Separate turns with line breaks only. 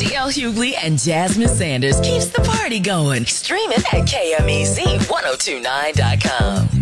DL Hughley and Jasmine Sanders keeps the party going. Stream it at KMEZ1029.com.